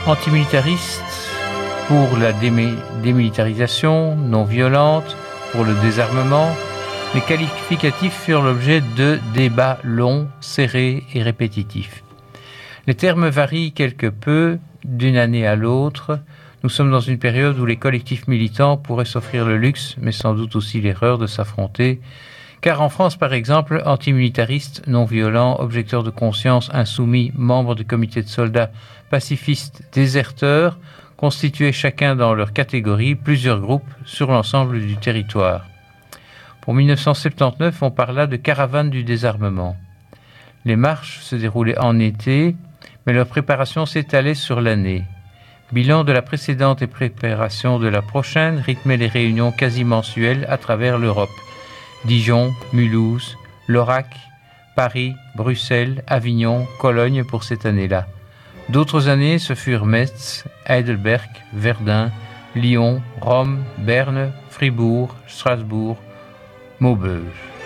Antimilitariste pour la démilitarisation non violente, pour le désarmement, les qualificatifs furent l'objet de débats longs, serrés et répétitifs. Les termes varient quelque peu d'une année à l'autre. Nous sommes dans une période où les collectifs militants pourraient s'offrir le luxe, mais sans doute aussi l'erreur de s'affronter. Car en France, par exemple, antimilitaristes, non-violents, objecteurs de conscience, insoumis, membres de comités de soldats, pacifistes, déserteurs, constituaient chacun dans leur catégorie plusieurs groupes sur l'ensemble du territoire. Pour 1979, on parla de caravane du désarmement. Les marches se déroulaient en été, mais leur préparation s'étalait sur l'année. Bilan de la précédente et préparation de la prochaine rythmait les réunions quasi mensuelles à travers l'Europe. Dijon, Mulhouse, Laurac, Paris, Bruxelles, Avignon, Cologne pour cette année-là. D'autres années, ce furent Metz, Heidelberg, Verdun, Lyon, Rome, Berne, Fribourg, Strasbourg, Maubeuge.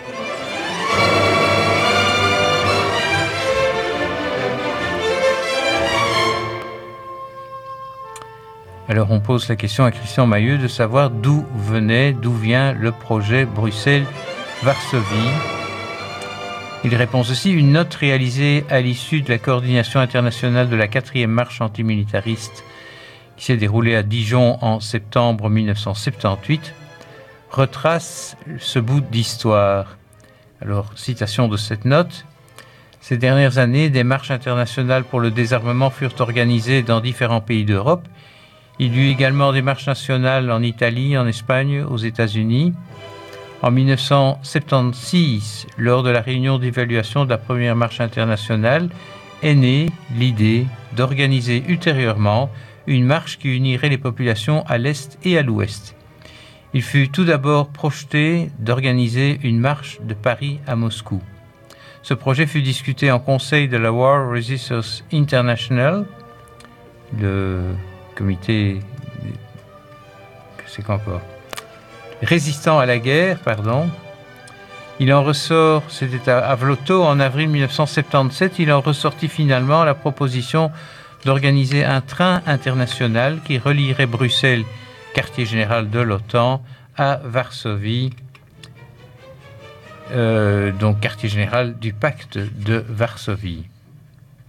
Alors on pose la question à Christian Mahieu de savoir d'où vient le projet Bruxelles-Varsovie. Il répond ceci: une note réalisée à l'issue de la coordination internationale de la 4e marche antimilitariste qui s'est déroulée à Dijon en septembre 1978 retrace ce bout d'histoire. Alors, citation de cette note: ces dernières années, des marches internationales pour le désarmement furent organisées dans différents pays d'Europe. Il y eut également des marches nationales en Italie, en Espagne, aux États-Unis. En 1976, lors de la réunion d'évaluation de la première marche internationale, est née l'idée d'organiser ultérieurement une marche qui unirait les populations à l'Est et à l'Ouest. Il fut tout d'abord projeté d'organiser une marche de Paris à Moscou. Ce projet fut discuté en conseil de la War Resistance International, le comité... c'est quoi encore ? Résistant à la guerre, Il en ressort, c'était à Vlotho en avril 1977, il en ressortit finalement la proposition d'organiser un train international qui relierait Bruxelles, quartier général de l'OTAN, à Varsovie, donc quartier général du pacte de Varsovie.